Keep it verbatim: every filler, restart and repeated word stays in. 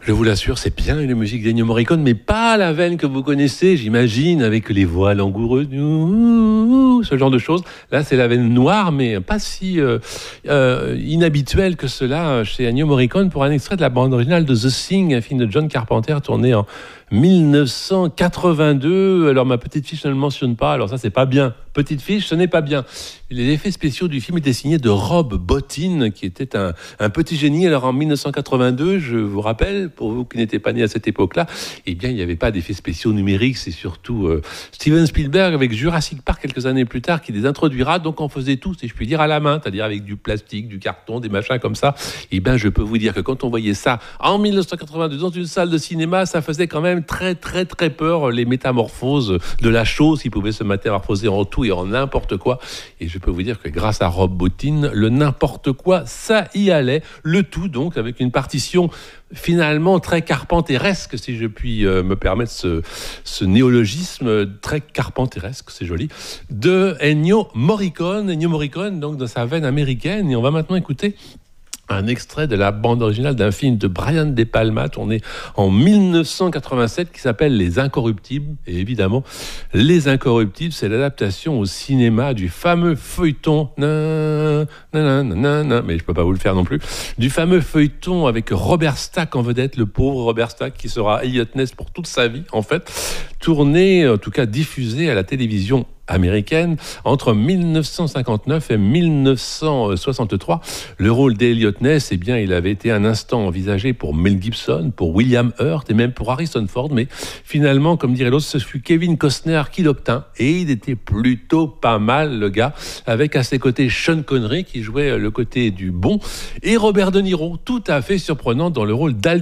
Je vous l'assure, c'est bien une musique d'Ennio Morricone, mais pas la veine que vous connaissez, j'imagine, avec les voix langoureuses, ce genre de choses. Là, c'est la veine noire, mais pas si euh, euh, inhabituelle que cela chez Ennio Morricone, pour un extrait de la bande originale de The Thing, un film de John Carpenter tourné en mille neuf cent quatre-vingt-deux. Alors, ma petite fiche ne le mentionne pas, alors ça, c'est pas bien. Petite fiche, ce n'est pas bien. Les effets spéciaux du film étaient signés de Rob Bottin, qui était un, un petit génie. Alors, en mille neuf cent quatre-vingt-deux, je vous rappelle, pour vous qui n'étiez pas nés à cette époque-là, eh bien, il n'y avait pas d'effets spéciaux numériques. C'est surtout euh, Steven Spielberg, avec Jurassic Park, quelques années plus tard, qui les introduira. Donc, on faisait tout, si je puis dire, à la main, c'est-à-dire avec du plastique, du carton, des machins comme ça. Eh bien, je peux vous dire que quand on voyait ça en mille neuf cent quatre-vingt-deux dans une salle de cinéma, ça faisait quand même très, très, très peur, les métamorphoses de la chose qui pouvait se métamorphoser en tout et en n'importe quoi. Et je peux vous dire que grâce à Rob Bottin, le n'importe quoi, ça y allait. Le tout, donc, avec une partition finalement très carpenteresque, si je puis euh, me permettre ce, ce néologisme, très carpenteresque, c'est joli, de Ennio Morricone. Ennio Morricone, donc, dans sa veine américaine. Et on va maintenant écouter un extrait de la bande originale d'un film de Brian De Palma tourné en mille neuf cent quatre-vingt-sept qui s'appelle Les Incorruptibles. Et évidemment, Les Incorruptibles, c'est l'adaptation au cinéma du fameux feuilleton, nan, nan, nan, nan, nan, mais je peux pas vous le faire non plus, du fameux feuilleton avec Robert Stack en vedette, le pauvre Robert Stack qui sera Elliot Ness pour toute sa vie en fait, tourné, en tout cas diffusé à la télévision américaine entre mille neuf cent cinquante-neuf et mille neuf cent soixante-trois. Le rôle d'Elliot Ness, eh bien, il avait été un instant envisagé pour Mel Gibson, pour William Hurt et même pour Harrison Ford, mais finalement, comme dirait l'autre, ce fut Kevin Costner qui l'obtint et il était plutôt pas mal, le gars, avec à ses côtés Sean Connery qui jouait le côté du bon et Robert De Niro, tout à fait surprenant dans le rôle d'Al